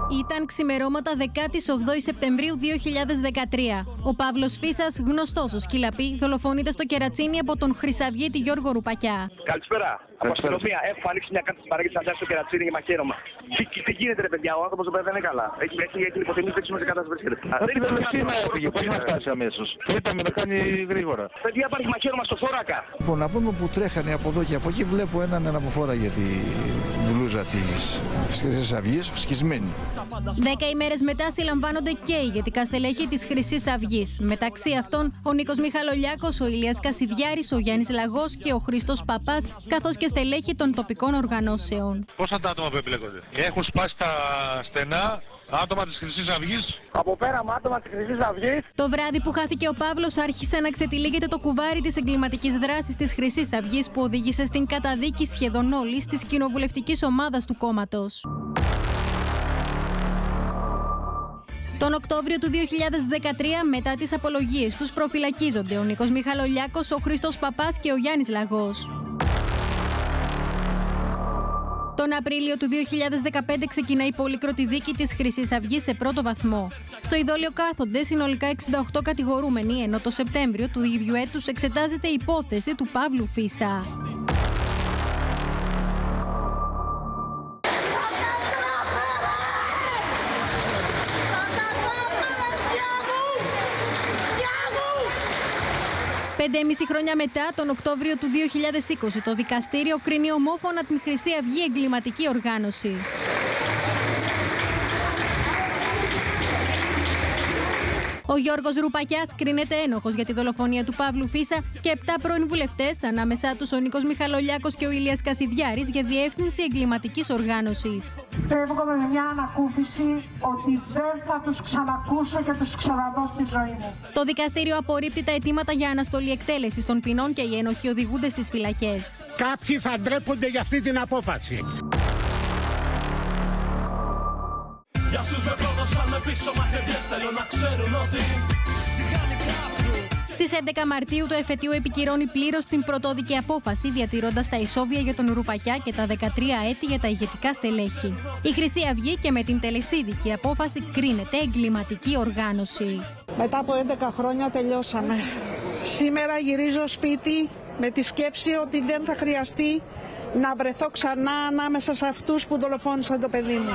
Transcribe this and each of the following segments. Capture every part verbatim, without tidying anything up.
Ήταν ξημερώματα δεκάτη ογδόη Σεπτεμβρίου δύο χιλιάδες δεκατρία. Ο Παύλος Φίσας, γνωστός ως Σκυλαπή, δολοφονείται στο Κερατσίνι από τον χρυσαυγίτη Γιώργο Ρουπακιά. Καλησπέρα. Από αστυνομία. Έχω ανοίξει μια κάρτα στην παραγωγή τη στο Κερατσίνι για μαχαίρωμα. Τι, τι γίνεται, ρε παιδιά, ο άνθρωπος δεν είναι καλά. Έχει, έχει, έχει υποτιμήσει, δεν ξέρουμε σε κατάσταση βρίσκεται. Δεν είναι σήμερα έφυγε, πώς να φτάσει αμέσως. Το είπαμε να κάνει γρήγορα. Παιδιά, υπάρχει μαχαίρωμα στο θώρακα. Λοιπόν, να πούμε που τρέχανε από εδώ και από εκεί, βλέπω έναν αναποφόρα για τη μπλούζα της Χρυσής Αυγής, σχισμένη. Δέκα ημέρες μετά συλλαμβάνονται και οι ηγετικά στελέχη της Χρυσής Αυγής. Μεταξύ αυτών, ο Νίκος Μιχαλολιάκος, ο Ηλίας Κασιδιάρης, ο Γιάννης Λαγός και ο Χρήστος Παπάς, καθώς και στελέχη των τοπικών οργανώσεων. Πόσα τα άτομα που επιλέγονται? Έχουν σπάσει τα στενά άτομα της Χρυσής Αυγής. Από πέραμα άτομα της Χρυσής Αυγής. Το βράδυ που χάθηκε ο Παύλος, άρχισε να ξετυλίγεται το κουβάρι της εγκληματικής δράσης της Χρυσής Αυγής, που οδήγησε στην καταδίκη σχεδόν όλης της κοινοβουλευτικής ομάδας του κόμματος. Τον Οκτώβριο του δύο χιλιάδες δεκατρία, μετά τις απολογίες τους, προφυλακίζονται ο Νίκος Μιχαλολιάκος, ο Χρήστος Παπάς και ο Γιάννης Λαγός. Τον Απρίλιο του δύο χιλιάδες δεκαπέντε ξεκινάει η πολύκροτη δίκη της Χρυσής Αυγής σε πρώτο βαθμό. Στο ειδόλιο κάθονται συνολικά εξήντα οκτώ κατηγορούμενοι, ενώ το Σεπτέμβριο του ίδιου έτους εξετάζεται η υπόθεση του Παύλου Φίσα. Πέντε και μισή χρόνια μετά, τον Οκτώβριο του δύο χιλιάδες είκοσι, το δικαστήριο κρίνει ομόφωνα την Χρυσή Αυγή εγκληματική οργάνωση. Ο Γιώργος Ρουπακιάς κρίνεται ένοχος για τη δολοφονία του Παύλου Φίσα και επτά πρώην βουλευτές, ανάμεσά τους ο Νίκος Μιχαλολιάκος και ο Ηλίας Κασιδιάρης, για διεύθυνση εγκληματικής οργάνωσης. Φεύγω με μια ανακούφιση ότι δεν θα τους ξανακούσω και τους ξαναδώ στη ζωή μου. Το δικαστήριο απορρίπτει τα αιτήματα για αναστολή εκτέλεσης των ποινών και οι ένοχοι οδηγούνται στις φυλακές. Κάποιοι θα ντρέπονται για αυτή την απόφαση. Για όσους με πρόδωσαν με πίσω μαχαιριές, θέλω να ξέρουν ότι Στις έντεκα Μαρτίου το εφετείο επικυρώνει πλήρως την πρωτόδικη απόφαση, διατηρώντας τα ισόβια για τον Ρουπακιά και τα δεκατρία έτη για τα ηγετικά στελέχη. Η Χρυσή Αυγή και με την τελεσίδικη απόφαση κρίνεται εγκληματική οργάνωση. Μετά από έντεκα χρόνια τελειώσαμε. Σήμερα γυρίζω σπίτι με τη σκέψη ότι δεν θα χρειαστεί να βρεθώ ξανά ανάμεσα σε αυτούς που δολοφόνησαν το παιδί μου.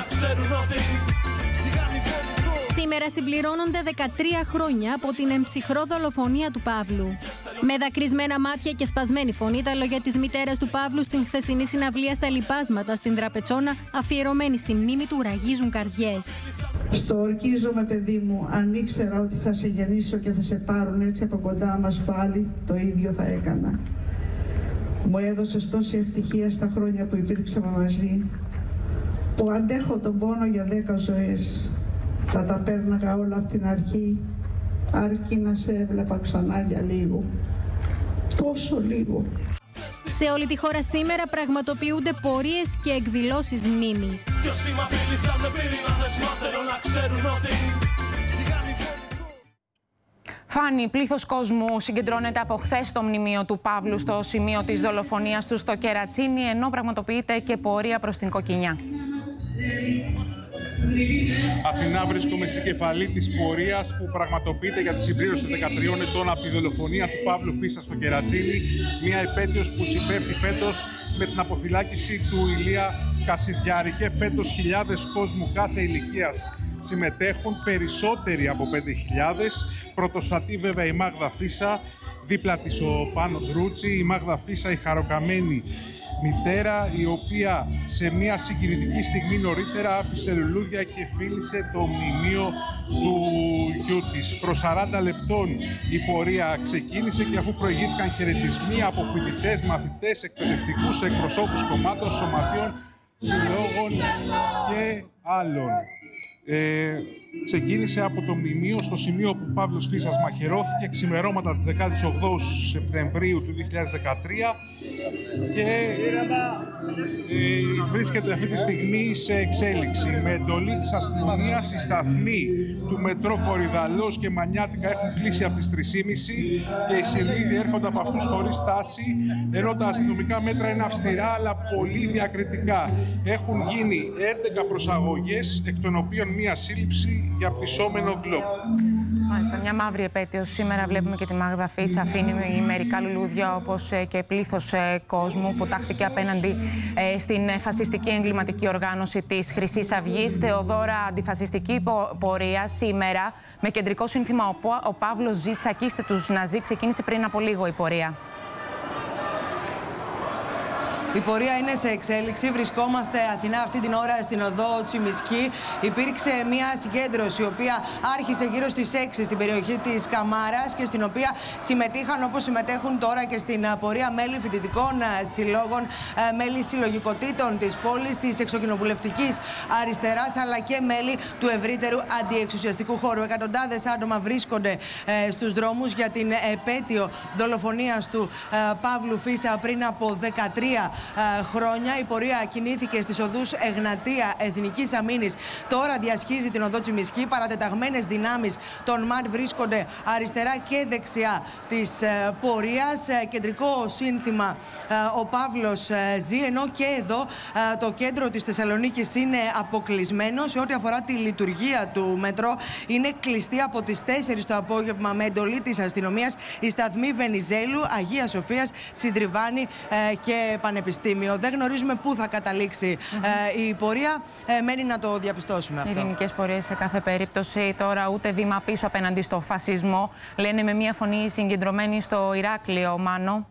Σήμερα συμπληρώνονται δεκατρία χρόνια από την εμψυχρό δολοφονία του Παύλου. Με δακρυσμένα μάτια και σπασμένη φωνή, τα λόγια της μητέρας του Παύλου στην χθεσινή συναυλία στα Λιπάσματα στην Δραπετσόνα, αφιερωμένη στη μνήμη του, ραγίζουν καρδιές. Στο ορκίζομαι, παιδί μου, αν ήξερα ότι θα σε γεννήσω και θα σε πάρουν έτσι από κοντά μας πάλι, το ίδιο θα έκανα. Μου έδωσες τόση ευτυχία στα χρόνια που υπήρξαμε μαζί, που αντέχω τον πόνο για δέκα ζωές. Θα τα πέρναγα όλα από την αρχή, αρκεί να σε έβλεπα ξανά για λίγο. Τόσο λίγο. Σε όλη τη χώρα σήμερα πραγματοποιούνται πορείες και εκδηλώσεις μνήμης. Φάνη, πλήθος κόσμου συγκεντρώνεται από χθες στο μνημείο του Παύλου στο σημείο της δολοφονίας του στο Κερατσίνι, ενώ πραγματοποιείται και πορεία προς την Κοκκινιά. Αθηνά, βρίσκομαι στην κεφαλή της πορείας που πραγματοποιείται για τη συμπλήρωση δεκατριών ετών από τη δολοφονία του Παύλου Φίσα στο Κερατσίνι. Μια επέτειος που συμπέφτει φέτος με την αποφυλάκηση του Ηλία Κασιδιάρη. Και φέτος χιλιάδες κόσμου κάθε ηλικίας συμμετέχουν, περισσότεροι από πέντε χιλιάδες. Πρωτοστατεί βέβαια η Μάγδα Φίσα, δίπλα της ο Πάνος Ρούτσι. Η Μάγδα Φίσα, η χαροκαμένη μητέρα, η οποία σε μια συγκινητική στιγμή νωρίτερα άφησε λουλούδια και φίλησε το μνημείο του γιού της. Προς σαράντα λεπτών η πορεία ξεκίνησε και αφού προηγήθηκαν χαιρετισμοί από φοιτητές, μαθητές, εκπαιδευτικούς, εκπροσώπους κομμάτων, σωματείων, συλλόγων και άλλων. Ε, ξεκίνησε από το μνημείο στο σημείο που ο Παύλος Φίσας μαχαιρώθηκε ξημερώματα της δεκαοκτώ Σεπτεμβρίου του δύο χιλιάδες δεκατρία και ε, βρίσκεται αυτή τη στιγμή σε εξέλιξη. Με εντολή της αστυνομίας, οι σταθμοί του μετρό Κορυδαλός και Μανιάτικα έχουν κλείσει από τις τρεις και μισή και οι συνείδοι έρχονται από αυτούς χωρίς στάση, ενώ τα αστυνομικά μέτρα είναι αυστηρά αλλά πολύ διακριτικά. Έχουν γίνει έντεκα προσαγωγές, εκ των οποίων μία σύλληψη για πτυσσόμενο γκλόπ. Μάλιστα, μια μαύρη επέτειος. Σήμερα βλέπουμε και τη Μάγδα Φίσα αφήνει μερικά λουλούδια, όπως και πλήθος κόσμου που τάχθηκε απέναντι στην φασιστική εγκληματική οργάνωση της Χρυσής Αυγής. Θεοδώρα, αντιφασιστική πορεία σήμερα με κεντρικό σύνθημα «Ο Παύλος ζει, τσακίστε τους Ναζί». Ξεκίνησε πριν από λίγο η πορεία. Η πορεία είναι σε εξέλιξη. Βρισκόμαστε Αθηνά αυτή την ώρα στην οδό Τσιμισκή. Υπήρξε μια συγκέντρωση, η οποία άρχισε γύρω στις έξι στην περιοχή της Καμάρας και στην οποία συμμετείχαν, όπως συμμετέχουν τώρα και στην πορεία, μέλη φοιτητικών συλλόγων, μέλη συλλογικοτήτων της πόλης, της εξοκοινοβουλευτικής αριστεράς, αλλά και μέλη του ευρύτερου αντιεξουσιαστικού χώρου. Εκατοντάδες άτομα βρίσκονται στους δρόμους για την επέτειο δολοφονίας του Παύλου Φίσα πριν από δεκατρία χρόνια. Η πορεία κινήθηκε στις οδούς Εγνατία, Εθνικής Αμήνης. Τώρα διασχίζει την οδό Τσιμισκή. Παρατεταγμένες δυνάμεις των ΜΑΤ βρίσκονται αριστερά και δεξιά της πορείας. Κεντρικό σύνθημα «Ο Παύλος ζει», ενώ και εδώ το κέντρο της Θεσσαλονίκης είναι αποκλεισμένο. Σε ό,τι αφορά τη λειτουργία του μετρό, είναι κλειστή από τις τέσσερις το απόγευμα με εντολή της αστυνομίας η σταθμή Βενιζέλου, Αγίας Σοφίας, Συντριβάνη και Πανεπιστήμιο. Δεν γνωρίζουμε πού θα καταλήξει mm-hmm. ε, η πορεία. Ε, μένει να το διαπιστώσουμε αυτό. Ειρηνικές πορείες σε κάθε περίπτωση. Τώρα ούτε βήμα πίσω απέναντι στο φασισμό. Λένε με μία φωνή συγκεντρωμένοι στο Ηράκλειο, Μάνο.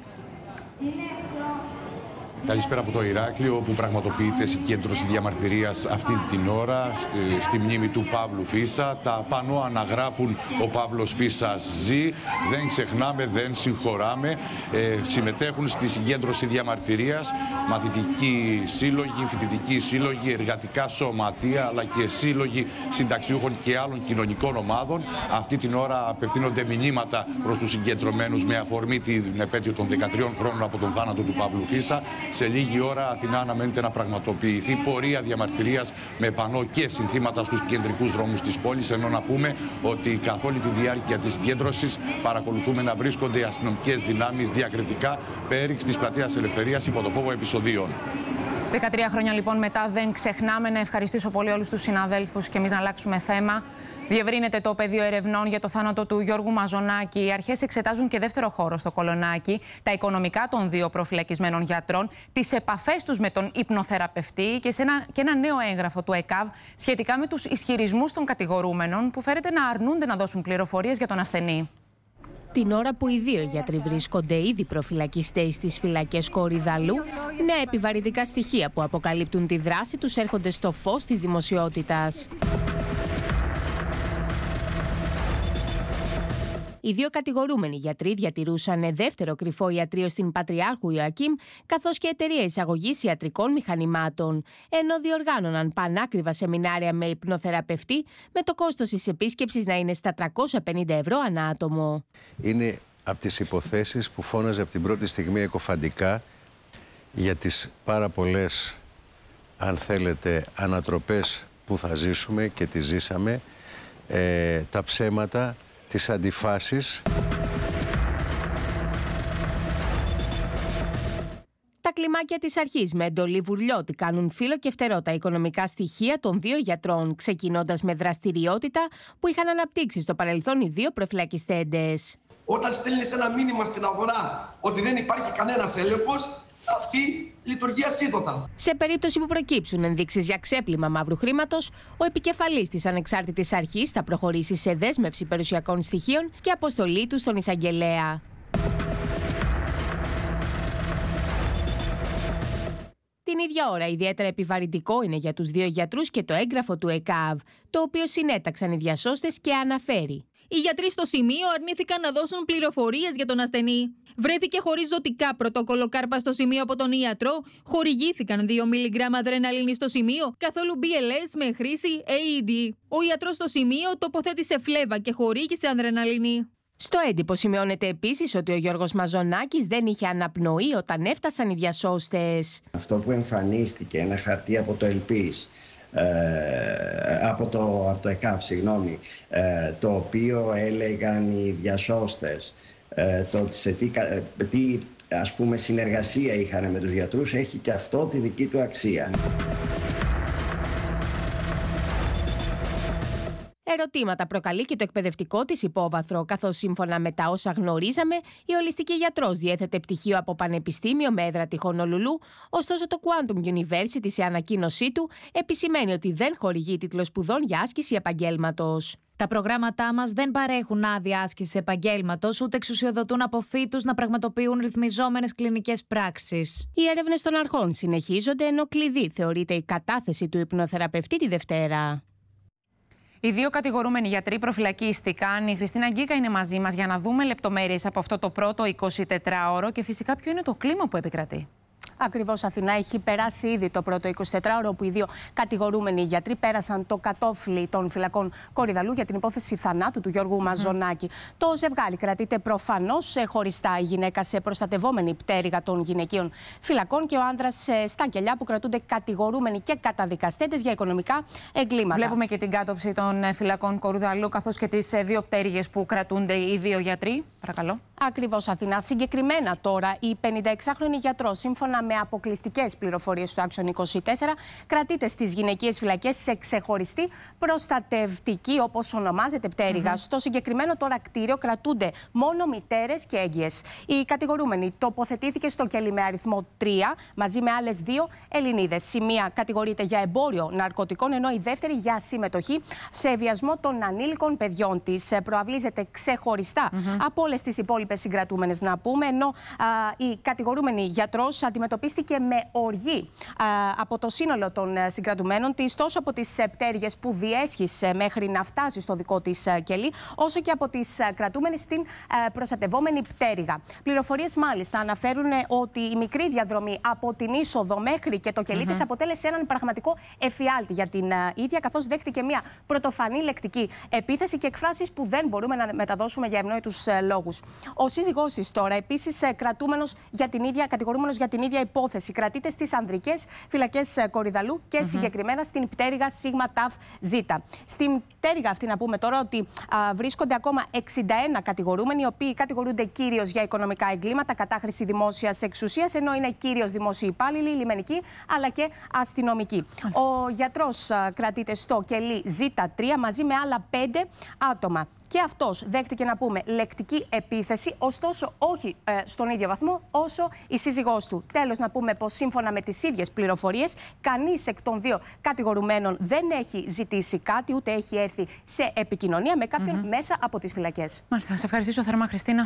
Καλησπέρα από το Ηράκλειο, όπου πραγματοποιείται συγκέντρωση διαμαρτυρίας αυτή την ώρα στη, στη μνήμη του Παύλου Φίσα. Τα πανό αναγράφουν «Ο Παύλος Φίσας ζει», δεν ξεχνάμε, δεν συγχωράμε. Ε, συμμετέχουν στη συγκέντρωση διαμαρτυρίας μαθητικοί σύλλογοι, φοιτητικοί σύλλογοι, εργατικά σωματεία, αλλά και σύλλογοι συνταξιούχων και άλλων κοινωνικών ομάδων. Αυτή την ώρα απευθύνονται μηνύματα προς τους συγκεντρωμένους με αφορμή την επέτειο των δεκατριών χρόνων από τον θάνατο του Παύλου Φίσα. Σε λίγη ώρα Αθηνά αναμένεται να πραγματοποιηθεί πορεία διαμαρτυρίας με πανό και συνθήματα στους κεντρικούς δρόμους της πόλης, ενώ να πούμε ότι καθ' όλη τη διάρκεια της συγκέντρωσης παρακολουθούμε να βρίσκονται οι αστυνομικές δυνάμεις διακριτικά πέριξ της Πλατείας Ελευθερίας υπό το φόβο επεισοδίων. δεκατρία χρόνια λοιπόν μετά, δεν ξεχνάμε. Να ευχαριστήσω πολύ όλους τους συναδέλφους και εμείς να αλλάξουμε θέμα. Διευρύνεται το πεδίο ερευνών για το θάνατο του Γιώργου Μαζονάκη. Οι αρχές εξετάζουν και δεύτερο χώρο στο Κολονάκι, τα οικονομικά των δύο προφυλακισμένων γιατρών, τις επαφές τους με τον υπνοθεραπευτή και, σε ένα, και ένα νέο έγγραφο του ΕΚΑΒ σχετικά με τους ισχυρισμούς των κατηγορούμενων που φέρεται να αρνούνται να δώσουν πληροφορίες για τον ασθενή. Την ώρα που οι δύο γιατροί βρίσκονται ήδη προφυλακιστές στις φυλακές Κορυδαλού, νέα επιβαρυντικά στοιχεία που αποκαλύπτουν τη δράση τους έρχονται στο φως της δημοσιότητας. Οι δύο κατηγορούμενοι γιατροί διατηρούσαν δεύτερο κρυφό ιατρείο στην Πατριάρχου Ιωακήμ, καθώς και εταιρεία εισαγωγής ιατρικών μηχανημάτων, ενώ διοργάνωναν πανάκριβα σεμινάρια με υπνοθεραπευτή, με το κόστος της επίσκεψης να είναι στα τριακόσια πενήντα ευρώ ανά άτομο. Είναι από τις υποθέσεις που φώναζε από την πρώτη στιγμή εκοφαντικά για τις πάρα πολλές, αν θέλετε, ανατροπές που θα ζήσουμε και τις ζήσαμε, ε, τα ψέματα, τις αντιφάσεις. Τα κλιμάκια της αρχής με εντολή Βουρλιώτη κάνουν φύλλο και φτερό τα οικονομικά στοιχεία των δύο γιατρών, ξεκινώντας με δραστηριότητα που είχαν αναπτύξει στο παρελθόν οι δύο προφυλακιστέντες. Όταν στέλνεις ένα μήνυμα στην αγορά ότι δεν υπάρχει κανένας έλεγχος, αυτή λειτουργεί ασίδωτα. Σε περίπτωση που προκύψουν ενδείξεις για ξέπλυμα μαύρου χρήματος, ο επικεφαλής της ανεξάρτητης αρχής θα προχωρήσει σε δέσμευση περιουσιακών στοιχείων και αποστολή του στον εισαγγελέα. Την ίδια ώρα, ιδιαίτερα επιβαρυντικό είναι για τους δύο γιατρούς και το έγγραφο του ΕΚΑΒ, το οποίο συνέταξαν οι διασώστες και αναφέρει. Οι γιατροί στο σημείο αρνήθηκαν να δώσουν πληροφορίες για τον ασθενή. Βρέθηκε χωρίς ζωτικά πρωτόκολλο κάρπα στο σημείο από τον ιατρό, χορηγήθηκαν δύο μιλιγκράμμα αδρεναλίνη στο σημείο, καθόλου μπι ελ ες με χρήση έι ι ντι. Ο ιατρός στο σημείο τοποθέτησε φλέβα και χορήγησε αδρεναλίνη. Στο έντυπο σημειώνεται επίσης ότι ο Γιώργος Μαζονάκης δεν είχε αναπνοή όταν έφτασαν οι διασώστες. Αυτό που εμφανίστηκε, ένα χαρτί από το ΕΛΠΙΣ, ε, από, το, από το ΕΚΑΒ, συγγνώμη, ε, το οποίο έλεγαν οι διασώστες, ε, το σε τι, ε, τι ας πούμε συνεργασία είχαν με τους γιατρούς, έχει και αυτό τη δική του αξία. Ερωτήματα προκαλεί και το εκπαιδευτικό της υπόβαθρο, καθώς σύμφωνα με τα όσα γνωρίζαμε, η ολιστική γιατρός διέθετε πτυχίο από πανεπιστήμιο με έδρα τη Χονολουλού, ωστόσο το Quantum University σε ανακοίνωσή του επισημαίνει ότι δεν χορηγεί τίτλο σπουδών για άσκηση επαγγέλματος. Τα προγράμματά μας δεν παρέχουν άδεια άσκησης επαγγέλματος, ούτε εξουσιοδοτούν αποφύτους να πραγματοποιούν ρυθμιζόμενες κλινικές πράξεις. Οι έρευνες των αρχών συνεχίζονται, ενώ κλειδί θεωρείται η κατάθεση του υπνοθεραπευτή τη Δευτέρα. Οι δύο κατηγορούμενοι γιατροί προφυλακίστηκαν. Η Χριστίνα Γκίκα είναι μαζί μας για να δούμε λεπτομέρειες από αυτό το πρώτο εικοσιτετράωρο και φυσικά ποιο είναι το κλίμα που επικρατεί. Ακριβώς, Αθηνά, έχει περάσει ήδη το πρώτο εικοσιτετράωρο όπου οι δύο κατηγορούμενοι γιατροί πέρασαν το κατόφλι των φυλακών Κορυδαλού για την υπόθεση θανάτου του Γιώργου mm. Μαζονάκη. Το ζευγάρι κρατείται προφανώς χωριστά, η γυναίκα σε προστατευόμενη πτέρυγα των γυναικείων φυλακών και ο άνδρας στα κελιά που κρατούνται κατηγορούμενοι και καταδικαστέντες για οικονομικά εγκλήματα. Βλέπουμε και την κάτωψη των φυλακών Κορυδαλού καθώς και τις δύο πτέρυγες που κρατούνται οι δύο γιατροί. Παρακαλώ. Ακριβώς, Αθηνά. Συγκεκριμένα τώρα, η πενηνταεξάχρονη γιατρός, σύμφωνα με αποκλειστικές πληροφορίες του Άξιον είκοσι τέσσερα, κρατείται στις γυναικείες φυλακές σε ξεχωριστή προστατευτική, όπως ονομάζεται, πτέρυγα. Mm-hmm. Στο συγκεκριμένο τώρα κτίριο κρατούνται μόνο μητέρες και έγκυες. Η κατηγορούμενη τοποθετήθηκε στο κελί με αριθμό τρία, μαζί με άλλες δύο Ελληνίδες. Η μία κατηγορείται για εμπόριο ναρκωτικών, ενώ η δεύτερη για συμμετοχή σε βιασμό των ανήλικων παιδιών της. Προαυλίζεται ξεχωριστά mm-hmm. από όλες τις υπόλοιπες συγκρατούμενες, να πούμε, ενώ α, η κατηγορούμενη γιατρός αντιμετωπίστηκε με οργή α, από το σύνολο των συγκρατουμένων της, τόσο από τις πτέρυγες που διέσχισε μέχρι να φτάσει στο δικό της κελί, όσο και από τις κρατούμενες στην α, προστατευόμενη πτέρυγα. Πληροφορίες μάλιστα αναφέρουν ότι η μικρή διαδρομή από την είσοδο μέχρι και το κελί mm-hmm. της αποτέλεσε έναν πραγματικό εφιάλτη για την α, ίδια, καθώς δέχτηκε μια πρωτοφανή λεκτική επίθεση και εκφράσεις που δεν μπορούμε να μεταδώσουμε για ευνόητους λόγους. Ο σύζυγός της τώρα, επίσης κρατούμενος για την ίδια, κατηγορούμενος για την ίδια υπόθεση, κρατείται στις ανδρικές φυλακές Κορυδαλού και mm-hmm. συγκεκριμένα στην πτέρυγα Σίγμα Ταφ Ζήτα. Στην πτέρυγα αυτή να πούμε τώρα ότι α, βρίσκονται ακόμα εξήντα ένα κατηγορούμενοι, οι οποίοι κατηγορούνται κυρίως για οικονομικά εγκλήματα, κατάχρηση δημόσιας εξουσίας, ενώ είναι κυρίως δημόσιοι υπάλληλοι, λιμενικοί αλλά και αστυνομικοί. Mm-hmm. Ο γιατρός α, κρατείται στο κελί Ζήτα τρία μαζί με άλλα πέντε άτομα. Και αυτός δέχτηκε, να πούμε, λεκτική επίθεση, ωστόσο όχι ε, στον ίδιο βαθμό όσο η σύζυγός του. Τέλος, να πούμε πως σύμφωνα με τις ίδιες πληροφορίες, κανείς εκ των δύο κατηγορουμένων δεν έχει ζητήσει κάτι, ούτε έχει έρθει σε επικοινωνία με κάποιον mm-hmm. μέσα από τις φυλακές. Μάλιστα, σε ευχαριστήσω θερμά, Χριστίνα.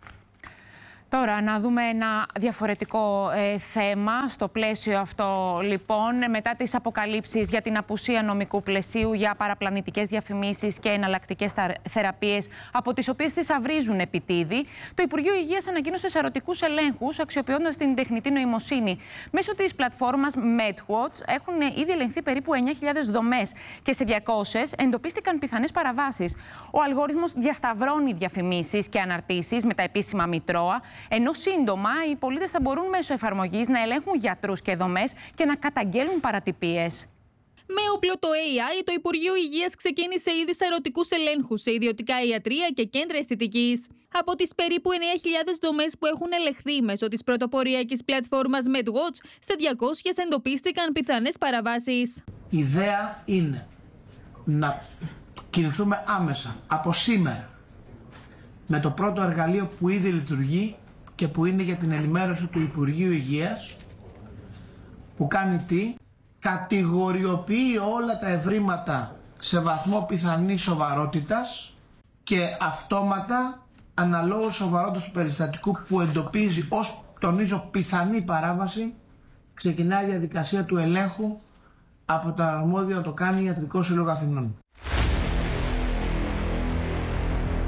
Τώρα να δούμε ένα διαφορετικό ε, θέμα στο πλαίσιο αυτό, λοιπόν, μετά τις αποκαλύψεις για την απουσία νομικού πλαισίου για παραπλανητικές διαφημίσεις και εναλλακτικές θεραπείες, από τις οποίες θησαυρίζουν επιτίδη, το Υπουργείο Υγείας ανακοίνωσε σαρωτικούς ελέγχους αξιοποιώντας την τεχνητή νοημοσύνη. Μέσω της πλατφόρμας MedWatch έχουν ήδη ελεγχθεί περίπου εννιά χιλιάδες δομές και σε διακόσιες εντοπίστηκαν πιθανές παραβάσεις. Ο αλγόριθμος διασταυρώνει διαφημίσεις και αναρτήσεις με τα επίσημα μητρώα, ενώ σύντομα οι πολίτες θα μπορούν μέσω εφαρμογής να ελέγχουν γιατρούς και δομές και να καταγγέλουν παρατυπίες. Με όπλο το έι άι, το Υπουργείο Υγείας ξεκίνησε ήδη σαρωτικούς ελέγχους σε ιδιωτικά ιατρεία και κέντρα αισθητικής. Από τις περίπου εννιά χιλιάδες δομές που έχουν ελεγχθεί μέσω της πρωτοποριακής πλατφόρμας MedWatch, στα διακόσιες εντοπίστηκαν πιθανές παραβάσεις. Η ιδέα είναι να κινηθούμε άμεσα από σήμερα με το πρώτο εργαλείο που ήδη λειτουργεί και που είναι για την ενημέρωση του Υπουργείου Υγείας, που κάνει τι? Κατηγοριοποιεί όλα τα ευρήματα σε βαθμό πιθανής σοβαρότητας και αυτόματα, αναλόγως σοβαρότητας του περιστατικού που εντοπίζει ως, τονίζω, πιθανή παράβαση, ξεκινάει η διαδικασία του ελέγχου από το αρμόδιο να το κάνει Ιατρικό Σύλλογο Αθηνών.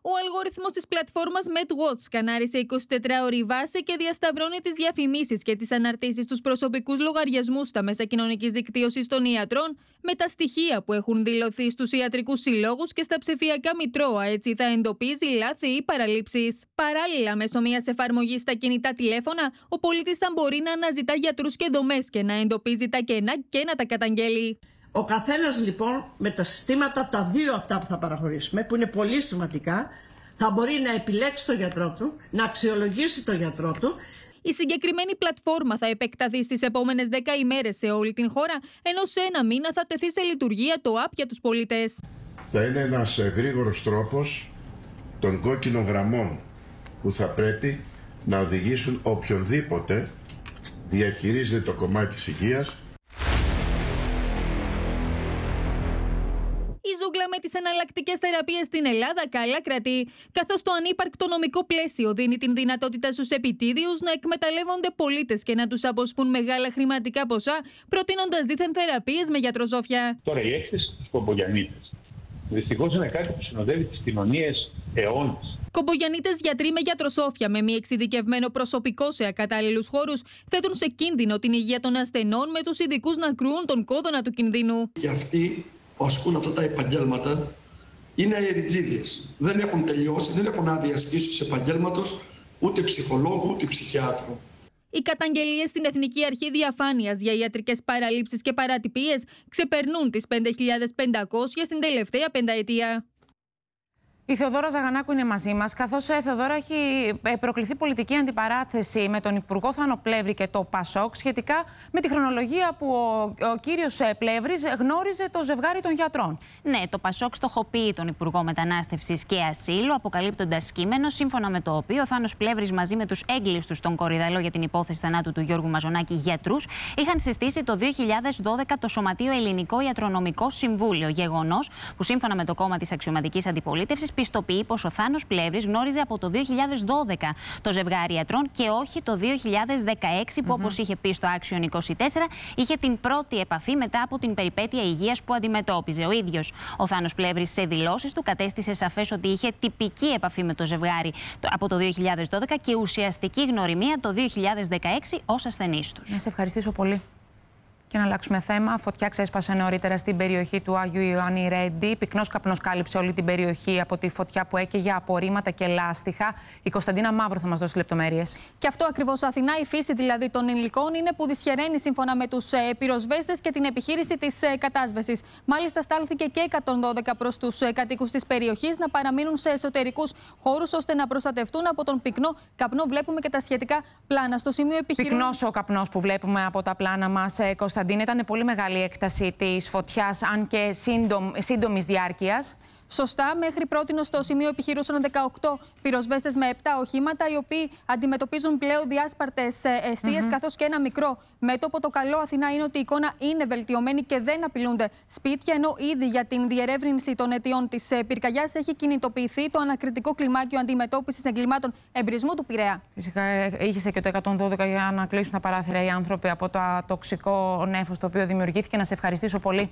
Ο αλγόριθμος της πλατφόρμας MedWatch σκανάρισε εικοσιτετράωρη βάση και διασταυρώνει τις διαφημίσεις και τις αναρτήσεις στους προσωπικούς λογαριασμούς στα μέσα κοινωνικής δικτύωσης των ιατρών με τα στοιχεία που έχουν δηλωθεί στους ιατρικούς συλλόγους και στα ψηφιακά μητρώα. Έτσι θα εντοπίζει λάθη ή παραλήψεις. Παράλληλα, μέσω μιας εφαρμογής στα κινητά τηλέφωνα, ο πολίτης θα μπορεί να αναζητά γιατρούς και δομές και να εντοπίζει τα κενά και να τα καταγγέλει. Ο καθένας λοιπόν με τα συστήματα, τα δύο αυτά που θα παραχωρήσουμε, που είναι πολύ σημαντικά, θα μπορεί να επιλέξει τον γιατρό του, να αξιολογήσει τον γιατρό του. Η συγκεκριμένη πλατφόρμα θα επεκταθεί στις επόμενες δέκα ημέρες σε όλη την χώρα, ενώ σε ένα μήνα θα τεθεί σε λειτουργία το app για τους πολίτες. Θα είναι ένας γρήγορος τρόπος των κόκκινων γραμμών που θα πρέπει να οδηγήσουν οποιονδήποτε διαχειρίζεται το κομμάτι της υγείας. Η ζούγκλα με τις εναλλακτικές θεραπείες στην Ελλάδα καλά κρατεί, καθώς το ανύπαρκτο νομικό πλαίσιο δίνει την δυνατότητα στους επιτίδιους να εκμεταλλεύονται πολίτες και να τους αποσπούν μεγάλα χρηματικά ποσά, προτείνοντας δίθεν θεραπείες με γιατροσόφια. Τώρα, η έκθεση στους Κομπογιαννίτες δυστυχώς είναι κάτι που συνοδεύει τις κοινωνίες αιώνες. Κομπογιαννίτες γιατροί με γιατροσόφια με μη εξειδικευμένο προσωπικό σε ακατάλληλους χώρους θέτουν σε κίνδυνο την υγεία των ασθενών, με τους ειδικούς να κρούουν τον κόδωνα του κινδύνου. Και αυτοί που ασκούν αυτά τα επαγγέλματα είναι αεριτζίδες. Δεν έχουν τελειώσει, δεν έχουν άδεια ασκήσεως επαγγέλματος ούτε ψυχολόγου ούτε ψυχιάτρου. Οι καταγγελίες στην Εθνική Αρχή Διαφάνειας για ιατρικές παραλήψεις και παρατυπίες ξεπερνούν τις πέντε χιλιάδες πεντακόσιες στην τελευταία πενταετία. Η Θεοδόρα Ζαγανάκου είναι μαζί μας, καθώς η Θεοδόρα έχει προκληθεί πολιτική αντιπαράθεση με τον Υπουργό Θάνο Πλεύρη και το ΠΑΣΟΚ σχετικά με τη χρονολογία που ο, ο κύριος Πλεύρης γνώριζε το ζευγάρι των γιατρών. Ναι, το ΠΑΣΟΚ στοχοποιεί τον Υπουργό Μετανάστευσης και Ασύλου, αποκαλύπτοντας κείμενο σύμφωνα με το οποίο ο Θάνος Πλεύρης μαζί με τους έγκλειστους στον Κορυδαλό για την υπόθεση θανάτου του Γιώργου Μαζονάκη γιατρούς είχαν συστήσει το δύο χιλιάδες δώδεκα το Σωματείο Ελληνικό Ιατρονομικό Συμβούλιο. Γεγονός που σύμφωνα με το κόμμα της αξιωματικής αντιπολίτευσης πιστοποιεί πως ο Θάνος Πλεύρης γνώριζε από το δύο χιλιάδες δώδεκα το ζευγάρι ιατρών και όχι το δύο χιλιάδες δεκαέξι που, mm-hmm. όπως είχε πει στο Action είκοσι τέσσερα, είχε την πρώτη επαφή μετά από την περιπέτεια υγείας που αντιμετώπιζε. Ο ίδιος ο Θάνος Πλεύρης σε δηλώσεις του κατέστησε σαφές ότι είχε τυπική επαφή με το ζευγάρι από το δύο χιλιάδες δώδεκα και ουσιαστική γνωριμία το δύο χιλιάδες δεκαέξι ως ασθενής τους. Να σε ευχαριστήσω πολύ. Και να αλλάξουμε θέμα. Φωτιά ξέσπασε νωρίτερα στην περιοχή του Άγιου Ιωάννη Ρέντι. Πυκνός καπνός κάλυψε όλη την περιοχή από τη φωτιά που έκαιγε απορρίμματα και λάστιχα. Η Κωνσταντίνα Μαύρου θα μας δώσει λεπτομέρειες. Και αυτό ακριβώς, Αθηνά. Η φύση δηλαδή των υλικών είναι που δυσχεραίνει σύμφωνα με τους ε, πυροσβέστες και την επιχείρηση της ε, κατάσβεσης. Μάλιστα, στάλθηκε και εκατόν δώδεκα προς τους ε, κατοίκους της περιοχής να παραμείνουν σε εσωτερικούς χώρους ώστε να προστατευτούν από τον πυκνό καπνό. Βλέπουμε και τα σχετικά πλάνα στο σημείο επιχειρήσεων. Πυκνός ο καπνός που βλέπουμε από τα πλάνα μας, ε, Ήταν πολύ μεγάλη έκταση της φωτιάς, αν και σύντομ, σύντομης διάρκειας. Σωστά, μέχρι πρότινο στο σημείο επιχειρούσαν δεκαοκτώ πυροσβέστες με επτά οχήματα, οι οποίοι αντιμετωπίζουν πλέον διάσπαρτες εστίες, mm-hmm. καθώς και ένα μικρό μέτωπο. Το καλό, Αθηνά, είναι ότι η εικόνα είναι βελτιωμένη και δεν απειλούνται σπίτια, ενώ ήδη για την διερεύνηση των αιτιών της πυρκαγιάς έχει κινητοποιηθεί το ανακριτικό κλιμάκιο αντιμετώπισης εγκλημάτων εμπρισμού του Πειραιά. Φυσικά, είχε και το εκατόν δώδεκα για να κλείσουν τα παράθυρα οι άνθρωποι από το τοξικό νέφος το οποίο δημιουργήθηκε. Να σε ευχαριστήσω πολύ.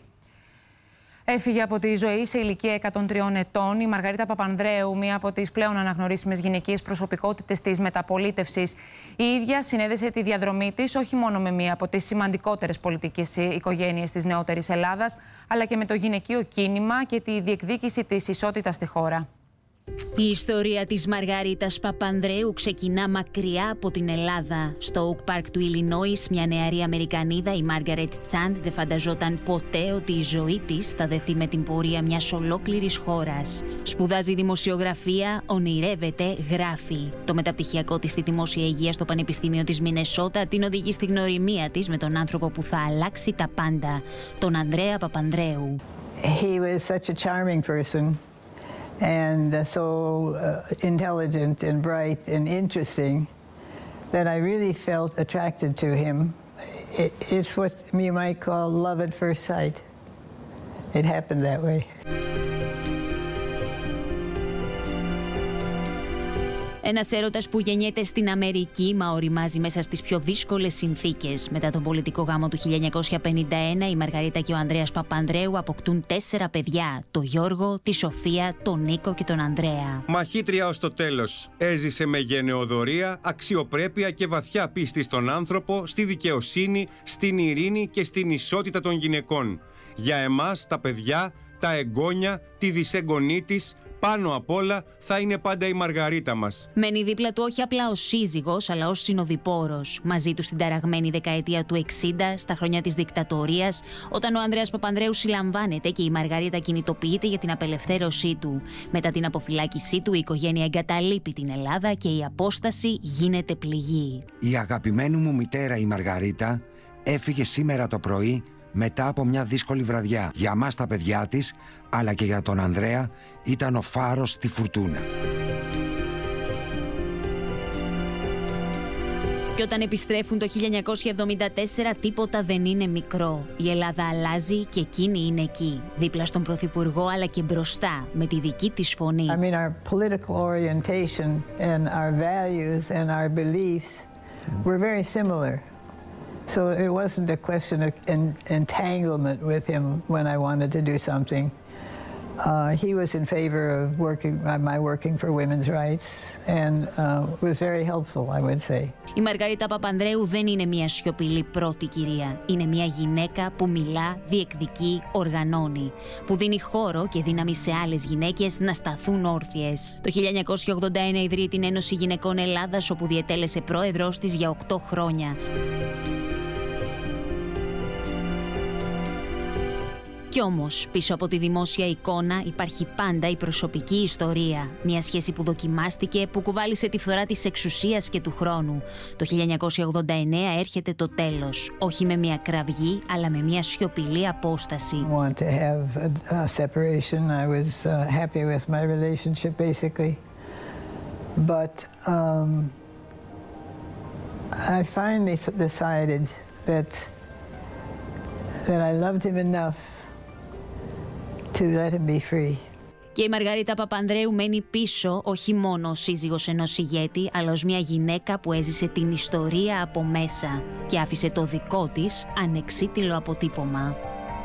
Έφυγε από τη ζωή σε ηλικία εκατόν τριών ετών η Μαργαρίτα Παπανδρέου, μία από τις πλέον αναγνωρίσιμες γυναικείες προσωπικότητες της μεταπολίτευσης. Η ίδια συνέδεσε τη διαδρομή της όχι μόνο με μία από τις σημαντικότερες πολιτικές οικογένειες της νεότερης Ελλάδας, αλλά και με το γυναικείο κίνημα και τη διεκδίκηση της ισότητας στη χώρα. Η ιστορία της Μαργαρίτας Παπανδρέου ξεκινά μακριά από την Ελλάδα. Στο Oak Park του Ιλινόης, μια νεαρή Αμερικανίδα, η Μάργαρετ Τσάντ, δεν φανταζόταν ποτέ ότι η ζωή της θα δεθεί με την πορεία μιας ολόκληρης χώρας. Σπουδάζει δημοσιογραφία, ονειρεύεται, γράφει. Το μεταπτυχιακό της στη δημόσια υγεία στο Πανεπιστήμιο της Μινεσότα την οδηγεί στη γνωριμία της με τον άνθρωπο που θα αλλάξει τα πάντα, τον Ανδρέα Παπανδρέου. He was such a charming person. And uh, so uh, intelligent and bright and interesting that I really felt attracted to him. It, it's what you might call love at first sight. It happened that way. Ένας έρωτας που γεννιέται στην Αμερική, μα οριμάζει μέσα στις πιο δύσκολες συνθήκες. Μετά τον πολιτικό γάμο του χίλια εννιακόσια πενήντα ένα, η Μαργαρίτα και ο Ανδρέας Παπανδρέου αποκτούν τέσσερα παιδιά: τον Γιώργο, τη Σοφία, τον Νίκο και τον Ανδρέα. Μαχήτρια ως το τέλος. Έζησε με γενεοδορία, αξιοπρέπεια και βαθιά πίστη στον άνθρωπο, στη δικαιοσύνη, στην ειρήνη και στην ισότητα των γυναικών. Για εμάς, τα παιδιά, τα εγγόνια, τη δυσεγγονή της, πάνω απ' όλα θα είναι πάντα η Μαργαρίτα μας. Μένει δίπλα του όχι απλά ως σύζυγος, αλλά ως συνοδοιπόρος. Μαζί του στην ταραγμένη δεκαετία του εξήντα, στα χρόνια της δικτατορίας, όταν ο Ανδρέας Παπανδρέου συλλαμβάνεται και η Μαργαρίτα κινητοποιείται για την απελευθέρωσή του. Μετά την αποφυλάκησή του, η οικογένεια εγκαταλείπει την Ελλάδα και η απόσταση γίνεται πληγή. Η αγαπημένη μου μητέρα, η Μαργαρίτα, έφυγε σήμερα το πρωί μετά από μια δύσκολη βραδιά. Για μας τα παιδιά της, αλλά και για τον Ανδρέα, ήταν ο φάρος στη φουρτούνα. Και όταν επιστρέφουν το χίλια εννιακόσια εβδομήντα τέσσερα, τίποτα δεν είναι μικρό. Η Ελλάδα αλλάζει και εκείνη είναι εκεί, δίπλα στον Πρωθυπουργό, αλλά και μπροστά, με τη δική της φωνή. I mean, our political orientation and our values and our beliefs were very similar. So it wasn't a question of en entanglement with him when I wanted to do something. Uh, he was in favor of working, uh, my working for women's rights, and uh, was very helpful, I would say. Η Μαργαρίτα Παπανδρέου δεν είναι μια σιωπηλή πρώτη κυρία. Είναι μια γυναίκα που μιλά, διεκδικεί, οργανώνει. Που δίνει χώρο και δύναμη σε άλλες γυναίκες να σταθούν όρθιες. Το χίλια εννιακόσια ογδόντα ένα ιδρύει την Ένωση Γυναικών Ελλάδας, όπου διετέλεσε πρόεδρος της για οκτώ χρόνια. Κι όμως, πίσω από τη δημόσια εικόνα υπάρχει πάντα η προσωπική ιστορία. Μια σχέση που δοκιμάστηκε, που κουβάλισε τη φθορά της εξουσίας και του χρόνου. Το χίλια εννιακόσια ογδόντα εννέα έρχεται το τέλος. Όχι με μια κραυγή, αλλά με μια σιωπηλή απόσταση. I want to have a, a separation. I was uh, happy with my relationship, basically. But um, I finally decided that that I loved him enough to let him be free. Και η Μαργαρίτα Παπανδρέου μένει πίσω όχι μόνο ως σύζυγος ενός ηγέτη, αλλά ως μια γυναίκα που έζησε την ιστορία από μέσα και άφησε το δικό της ανεξίτηλο αποτύπωμα.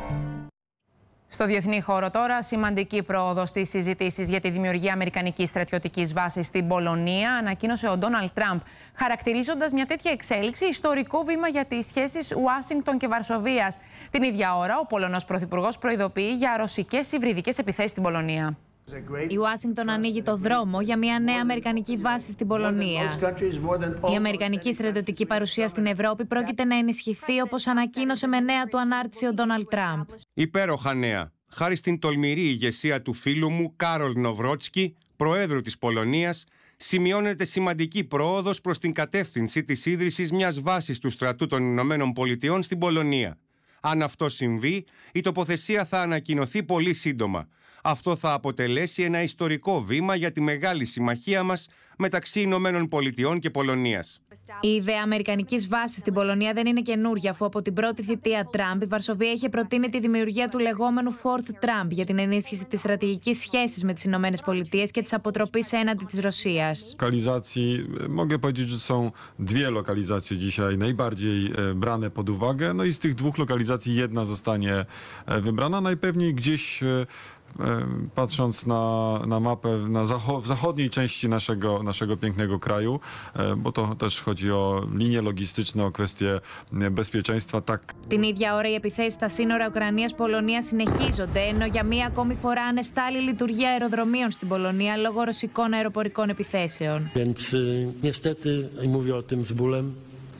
Στο διεθνή χώρο τώρα, σημαντική πρόοδο στις συζητήσεις για τη δημιουργία αμερικανικής στρατιωτικής βάσης στην Πολωνία ανακοίνωσε ο Ντόναλντ Τραμπ, χαρακτηρίζοντας μια τέτοια εξέλιξη ιστορικό βήμα για τις σχέσεις Ουάσιγκτον και Βαρσοβίας. Την ίδια ώρα, ο Πολωνός Πρωθυπουργός προειδοποιεί για ρωσικές υβριδικές επιθέσεις στην Πολωνία. Η Ουάσιγκτον ανοίγει το δρόμο για μια νέα αμερικανική βάση στην Πολωνία. Η αμερικανική στρατιωτική παρουσία στην Ευρώπη πρόκειται να ενισχυθεί, όπως ανακοίνωσε με νέα του ανάρτηση ο Ντόναλντ Τραμπ. Υπέροχα νέα. Χάρη στην τολμηρή ηγεσία του φίλου μου Κάρολ Νοβρότσκι, Προέδρου της Πολωνίας, σημειώνεται σημαντική πρόοδος προς την κατεύθυνση της ίδρυσης μιας βάσης του στρατού των Ηνωμένων Πολιτειών στην Πολωνία. Αν αυτό συμβεί, η τοποθεσία θα ανακοινωθεί πολύ σύντομα. Αυτό θα αποτελέσει ένα ιστορικό βήμα για τη μεγάλη συμμαχία μας μεταξύ Ηνωμένων Πολιτειών και Πολωνίας. Η ιδέα αμερικανικής βάσης στην Πολωνία δεν είναι καινούρια, αφού από την πρώτη θητεία Τραμπ η Βαρσοβία είχε προτείνει τη δημιουργία του λεγόμενου Fort Trump για την ενίσχυση της στρατηγικής σχέσης με τις Ηνωμένες Πολιτείες και της αποτροπής έναντι της Ρωσίας. Lokalizacji, mogę powiedzieć, że są dwie lokalizacje dzisiaj najbardziej brane pod uwagę. No i z tych dwóch lokalizacji jedna zostanie wybrana. Najpewniej gdzieś, patrząc na, na mapę na zacho- w zachodniej części naszego, naszego pięknego kraju, bo to też chodzi o linie logistyczne, o kwestie bezpieczeństwa. Tak. Την ίδια ώρα οι επιθέσεις στα σύνορα Ουκρανίας-Πολωνίας συνεχίζονται, ενώ για μία ακόμη φορά ανεστάλλει η λειτουργία αεροδρομίων στην Πολωνία λόγω ρωσικών αεροπορικών επιθέσεων. Więc niestety, i mówię o tym z bólem,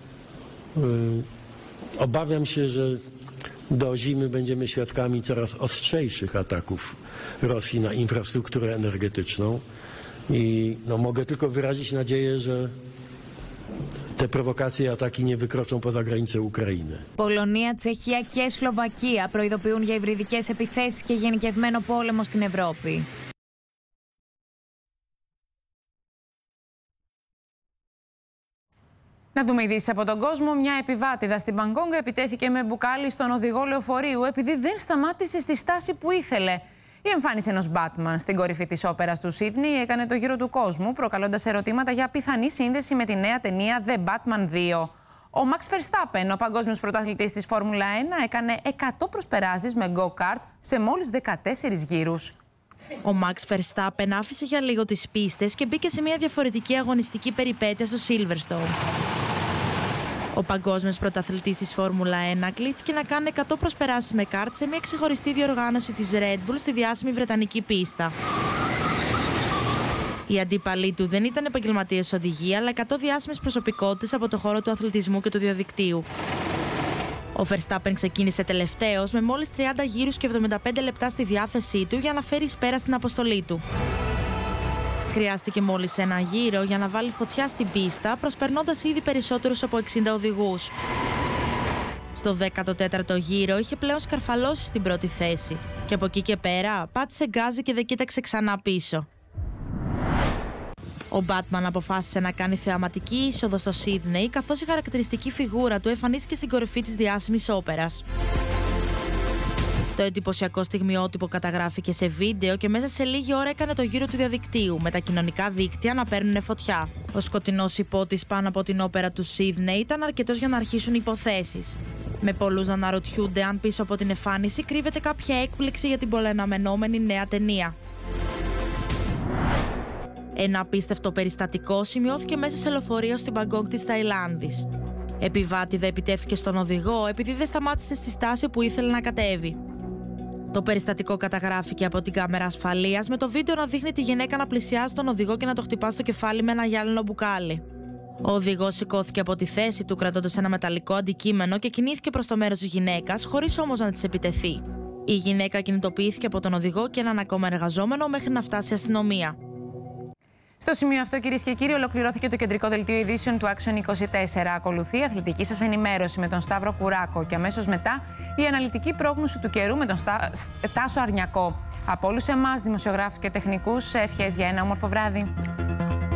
obawiam się, że do zimy będziemy świadkami coraz ostrzejszych ataków Rosji na infrastrukturę energetyczną i no, mogę tylko wyrazić nadzieję, że te prowokacje i ataki nie wykroczą poza granice Ukrainy. Πολωνία, Τσεχία και Σλοβακία προειδοποιούν για υβριδικές επιθέσεις και γενικευμένο πόλεμο στην Ευρώπη. Να δούμε ειδήσεις από τον κόσμο. Μια επιβάτηδα στην Μπαγκόγκα επιτέθηκε με μπουκάλι στον οδηγό λεωφορείου επειδή δεν σταμάτησε στη στάση που ήθελε. Η εμφάνιση ενός Batman στην κορυφή της όπερας του Σίδνεϊ έκανε το γύρο του κόσμου, προκαλώντας ερωτήματα για πιθανή σύνδεση με τη νέα ταινία The Batman δύο. Ο Max Verstappen, ο παγκόσμιος πρωταθλητής της Φόρμουλα ένα, έκανε εκατό προσπεράσεις με go-kart σε μόλις δεκατέσσερις γύρους. Ο Max Verstappen άφησε για λίγο τις πίστες και μπήκε σε μια διαφορετική αγωνιστική περιπέτεια στο Silverstone. Ο παγκόσμιος πρωταθλητής της Φόρμουλα ένα κλήθηκε να κάνει εκατό προσπεράσεις με κάρτ σε μια ξεχωριστή διοργάνωση της Red Bull στη διάσημη βρετανική πίστα. Οι αντίπαλοι του δεν ήταν επαγγελματίες οδηγοί, αλλά εκατό διάσημες προσωπικότητες από το χώρο του αθλητισμού και του διαδικτύου. Ο Verstappen ξεκίνησε τελευταίος με μόλις τριάντα γύρους και εβδομήντα πέντε λεπτά στη διάθεσή του για να φέρει εις πέρα στην αποστολή του. Χρειάστηκε μόλις ένα γύρο για να βάλει φωτιά στην πίστα, προσπερνώντας ήδη περισσότερους από εξήντα οδηγούς. Στο δέκατο τέταρτο γύρο είχε πλέον σκαρφαλώσει στην πρώτη θέση και από εκεί και πέρα πάτησε γκάζι και δεν κοίταξε ξανά πίσω. Ο Batman αποφάσισε να κάνει θεαματική είσοδο στο Σίδνεϊ, καθώς η χαρακτηριστική φιγούρα του εμφανίστηκε στην κορυφή της διάσημης όπερας. Το εντυπωσιακό στιγμιότυπο καταγράφηκε σε βίντεο και μέσα σε λίγη ώρα έκανε το γύρο του διαδικτύου, με τα κοινωνικά δίκτυα να παίρνουν φωτιά. Ο σκοτεινός υπότης πάνω από την όπερα του Σίδνεϊ ήταν αρκετός για να αρχίσουν υποθέσεις, με πολλούς να αναρωτιούνται αν πίσω από την εμφάνιση κρύβεται κάποια έκπληξη για την πολυαναμενόμενη νέα ταινία. Ένα απίστευτο περιστατικό σημειώθηκε μέσα σε λεωφορείο στην Μπαγκόγκ της Ταϊλάνδης. Επιβάτηδα επιτέθηκε στον οδηγό επειδή δεν σταμάτησε στη στάση που ήθελε να κατέβει. Το περιστατικό καταγράφηκε από την κάμερα ασφαλείας, με το βίντεο να δείχνει τη γυναίκα να πλησιάζει τον οδηγό και να το χτυπά στο κεφάλι με ένα γυάλινο μπουκάλι. Ο οδηγός σηκώθηκε από τη θέση του κρατώντας ένα μεταλλικό αντικείμενο και κινήθηκε προς το μέρος της γυναίκας, χωρίς όμως να της επιτεθεί. Η γυναίκα κινητοποιήθηκε από τον οδηγό και έναν ακόμα εργαζόμενο μέχρι να φτάσει η αστυνομία. Στο σημείο αυτό, κυρίες και κύριοι, ολοκληρώθηκε το κεντρικό δελτίο ειδήσεων του Action είκοσι τέσσερα. Ακολουθεί η αθλητική σας ενημέρωση με τον Σταύρο Κουράκο και αμέσως μετά η αναλυτική πρόγνωση του καιρού με τον Στα... Τάσο Αρνιακό. Από όλους εμάς, δημοσιογράφους και τεχνικούς, ευχές για ένα όμορφο βράδυ.